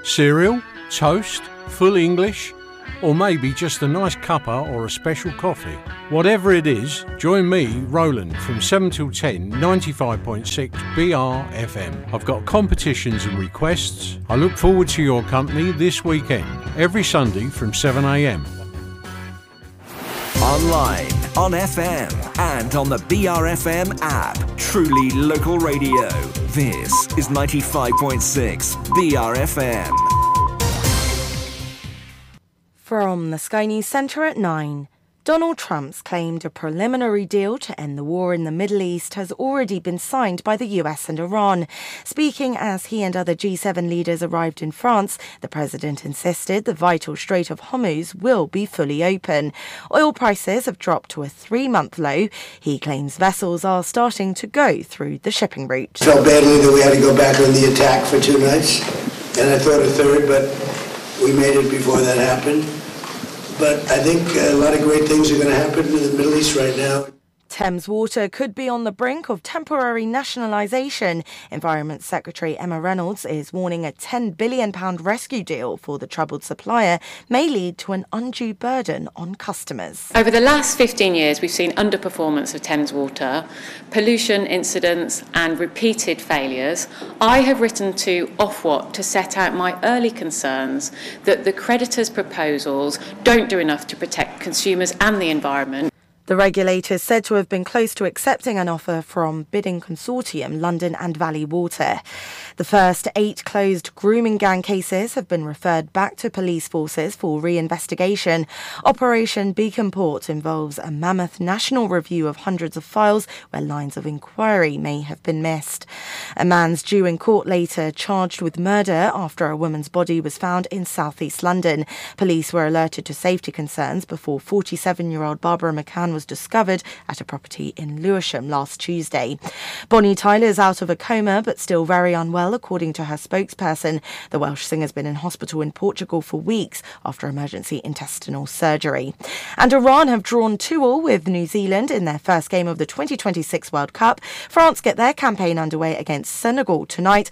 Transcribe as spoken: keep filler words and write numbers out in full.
Cereal, toast, full English, or maybe just a nice cuppa or a special coffee. Whatever it is, join me, Roland, from seven till ten, ninety-five point six B R F M. I've got competitions and requests. I look forward to your company this weekend, every Sunday from seven a m. Online, on F M, and on the B R F M app. Truly local radio. This is ninety-five point six B R F M. From the Sky News Centre at nine. Donald Trump's claimed a preliminary deal to end the war in the Middle East has already been signed by the U S and Iran. Speaking as he and other G seven leaders arrived in France, the president insisted the vital Strait of Hormuz will be fully open. Oil prices have dropped to a three-month low. He claims vessels are starting to go through the shipping route. I felt badly that we had to go back on the attack for two nights, and I thought a third, but we made it before that happened. But I think a lot of great things are going to happen in the Middle East right now. Thames Water could be on the brink of temporary nationalisation. Environment Secretary Emma Reynolds is warning a ten billion pounds rescue deal for the troubled supplier may lead to an undue burden on customers. Over the last fifteen years, we've seen underperformance of Thames Water, pollution incidents and repeated failures. I have written to Ofwat to set out my early concerns that the creditors' proposals don't do enough to protect consumers and the environment. The regulator is said to have been close to accepting an offer from bidding consortium London and Valley Water. The first eight closed grooming gang cases have been referred back to police forces for re-investigation. Operation Beacon Port involves a mammoth national review of hundreds of files where lines of inquiry may have been missed. A man's due in court later charged with murder after a woman's body was found in southeast London. Police were alerted to safety concerns before forty-seven-year-old Barbara McCann was discovered at a property in Lewisham last Tuesday. Bonnie Tyler is out of a coma but still very unwell, according to her spokesperson. The Welsh singer's been in hospital in Portugal for weeks after emergency intestinal surgery. And Iran have drawn two all with New Zealand in their first game of the twenty twenty-six World Cup. France get their campaign underway against Senegal tonight